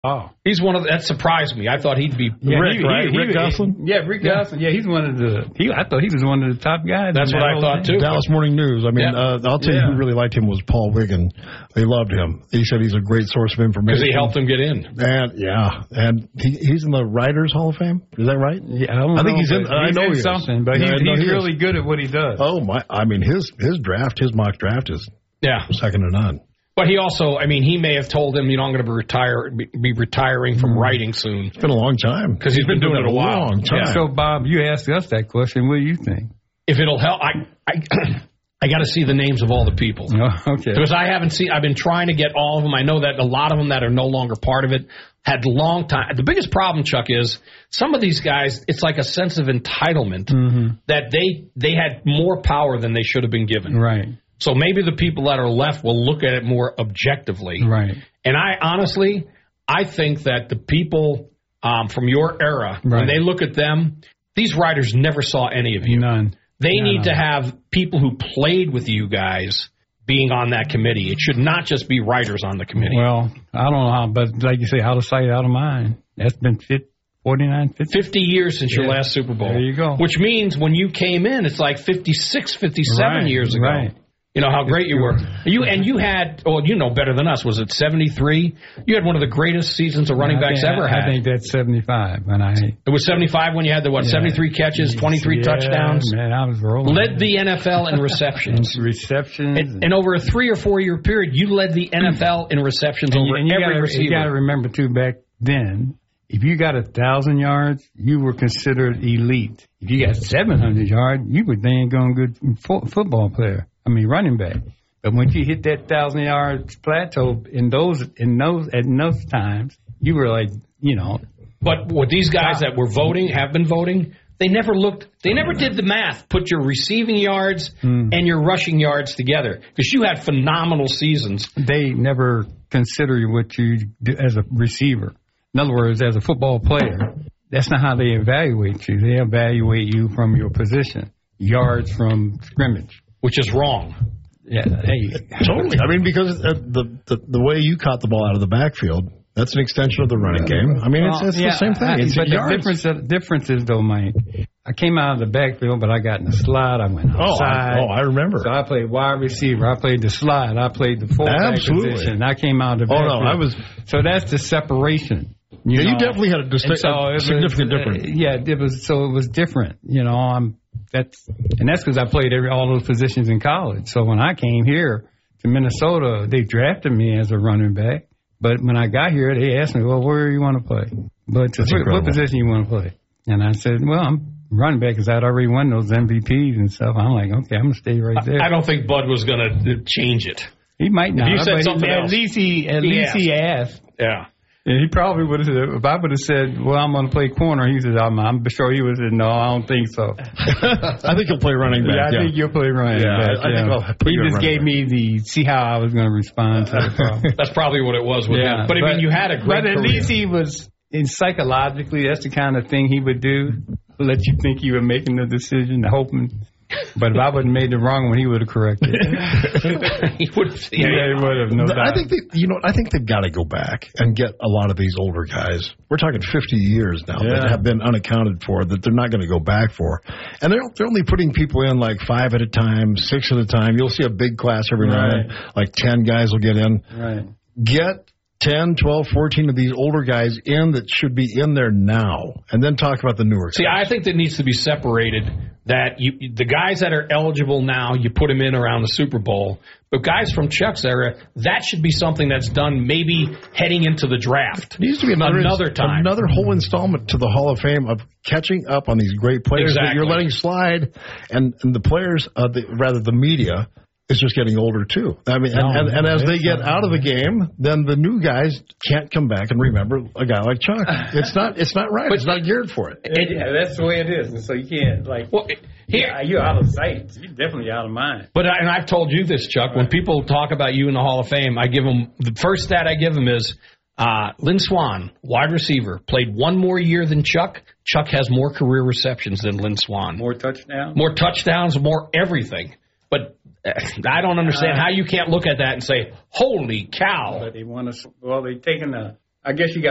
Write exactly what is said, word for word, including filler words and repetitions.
Oh, he's one of the, that surprised me. I thought he'd be yeah, Rick, he, right? He, Rick he, Gosselin? Yeah, Rick yeah. Gosselin. Yeah, he's one of the. He, I thought he was one of the top guys. That's what I thought thing. too. Dallas Morning News. I mean, yeah. uh, I'll tell you yeah. who really liked him was Paul Wiggin. They loved him. He said he's a great source of information because he helped him get in. And yeah, and he, he's in the Writers Hall of Fame. Is that right? Yeah, I, don't I think know, he's in. I he's know in he something, is. but yeah, he's, no, he's he really is. good at what he does. Oh my! I mean, his his draft, his mock draft is yeah second to none. But he also, I mean, he may have told him, you know, I'm going to be retire, be, be retiring from writing soon. It's been a long time because he's, he's been, been doing, doing it a while. Long time. Yeah. So, Bob, you asked us that question. What do you think? If it'll help, I I, I got to see the names of all the people. Oh, okay. Because I haven't seen. I've been trying to get all of them. I know that a lot of them that are no longer part of it had long time. The biggest problem, Chuck, is some of these guys. It's like a sense of entitlement mm-hmm. that they they had more power than they should have been given. Right. So maybe the people that are left will look at it more objectively. Right. And I honestly, I think that the people um, from your era, right. when they look at them, these writers never saw any of you. None. They no, need no. to have people who played with you guys being on that committee. It should not just be writers on the committee. Well, I don't know how, but like you say, out of sight, out of mind. That's been fit. forty-nine, fifty fifty years since yeah. your last Super Bowl. There you go. Which means when you came in, it's like fifty-six, fifty-seven right. years ago. Right. You know how great you were. You and you had, oh, you know better than us. Was it seventy-three? You had one of the greatest seasons a running backs think, ever I, had. I think that's seventy-five. And I it was seventy-five when you had the what? Yeah. seventy-three catches, twenty-three yeah, touchdowns. Man, I was rolling. Led the N F L in receptions. receptions. And, and over a three or four year period, you led the N F L in receptions and over you, and every you gotta, receiver. You got to remember too, back then, if you got a thousand yards, you were considered elite. If you got seven hundred yards, you were dang gone good fo- football player. I mean, running back. But when you hit that thousand yards plateau in those in those at those times, you were like, you know. But what these guys that were voting have been voting, they never looked. They never did the math. Put your receiving yards mm. and your rushing yards together because you had phenomenal seasons. They never consider what you do as a receiver. In other words, as a football player, that's not how they evaluate you. They evaluate you from your position, yards from scrimmage, which is wrong. Yeah, hey. Totally. I mean, because uh, the, the the way you caught the ball out of the backfield, that's an extension of the running game. I mean, it's, it's yeah, the same thing. I, It's but the yards. difference, difference is, though, Mike, I came out of the backfield, but I got in the slide. I went outside. Oh, I, oh, I remember. So I played wide receiver. I played the slide. I played the fullback position. I came out of the oh, backfield. no, I was. So that's the separation. You, yeah, know? you definitely had a, distinct, so a was, significant uh, difference. Yeah, it was. So it was different. You know, I'm that's and that's because I played every all those positions in college. So when I came here to Minnesota, they drafted me as a running back. But when I got here, they asked me, "Well, where do you want to play? But what, what position you want to play?" And I said, "Well, I'm running back because I'd already won those M V Ps and stuff." I'm like, "Okay, I'm gonna stay right there." I don't think Bud was gonna change it. He might not. If you said but something he, else. At least he, at He least asked. he asked. Yeah. And he probably would have said, if I would have said, well, I'm going to play corner, he said, I'm, I'm sure he would have said, no, I don't think so. I think he'll play running back. Yeah, I yeah. think you'll play running yeah, back. I, I yeah. think I'll put he you just gave back. me the, see how I was going to respond to the problem. That's probably what it was with yeah, him. But, I mean, you had a great But at career. least he was, in psychologically, that's the kind of thing he would do, let you think you were making the decision, hoping. But if I would have made the wrong one, he would have corrected it. he would have. Yeah, yeah, he would have. No doubt. I think they, you know. I think they've got to go back and get a lot of these older guys. We're talking fifty years now yeah. that have been unaccounted for that they're not going to go back for, and they're they're only putting people in like five at a time, six at a time. You'll see a big class every right. now and then, like ten guys will get in. Right. Get ten, twelve, fourteen of these older guys in that should be in there now, and then talk about the newer guys. See, I think that needs to be separated. That you, the guys that are eligible now, you put them in around the Super Bowl. But guys from Chuck's era, that should be something that's done maybe heading into the draft. It needs to be another, another time. Another whole installment to the Hall of Fame of catching up on these great players exactly. that you're letting slide, and, and the players, uh, the, rather the media, is just getting older too. I mean, No, and, and, and as no, they get out of the game, then the new guys can't come back and remember a guy like Chuck. It's not. It's not right. But, it's not geared for it. it. Yeah, that's the way it is. And so you can't like. Well, here, yeah, you're out of sight. You're definitely out of mind. But I, and I've told you this, Chuck. Right. When people talk about you in the Hall of Fame, I give them the first stat I give them is uh, Lynn Swann, wide receiver, played one more year than Chuck. Chuck has more career receptions than Lynn Swann. More touchdowns. More touchdowns. More everything. But I don't understand uh, how you can't look at that and say, "Holy cow!" But they want to. Well, they taking the. I guess you got.